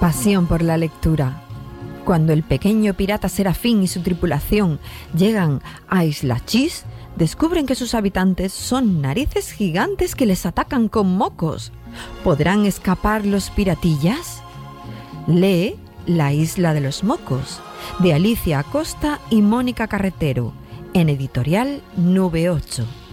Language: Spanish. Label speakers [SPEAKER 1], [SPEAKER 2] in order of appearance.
[SPEAKER 1] Pasión por la lectura. Cuando el pequeño pirata Serafín y su tripulación llegan a Isla Chis, descubren que sus habitantes son narices gigantes que les atacan con mocos. ¿Podrán escapar los piratillas? Lee La isla de los mocos, de Alicia Acosta y Mónica Carretero, en editorial Nube 8.